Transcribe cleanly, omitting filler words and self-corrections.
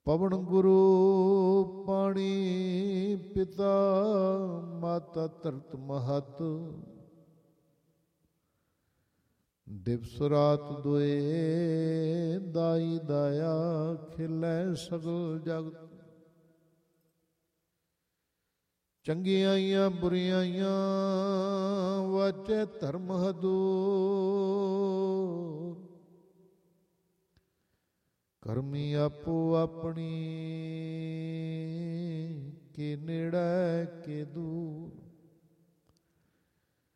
ਪਵਨ ਗੁਰੂ ਪਾਣੀ ਪਿਤਾ ਮਾਤਾ ਧਰਤ ਮਹਤ, ਦਿਵਸ ਰਾਤ ਦੁਏ ਦਾਈ ਦਾਇਆ, ਖਿਲੈ ਸਗਲ ਜਗਤ। ਚੰਗਿਆਈਆਂ ਬੁਰਿਆਈਆਂ ਵਾਚੈ ਧਰਮ ਹਦੂਰ, ਕਰਮੀ ਆਪੋ ਆਪਣੀ, ਕੇ ਨੇੜੇ ਕੇ ਦੂਰ।